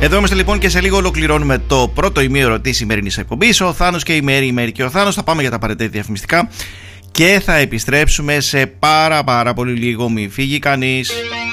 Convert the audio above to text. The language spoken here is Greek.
Εδώ είμαστε λοιπόν και σε λίγο ολοκληρώνουμε το πρώτο ημίωρο της σημερινής εκπομπής. Ο Θάνος και η Μέρη και ο Θάνος. Θα πάμε για τα απαραίτητα διαφημιστικά και θα επιστρέψουμε σε πάρα πολύ λίγο. Μην φύγει κανείς.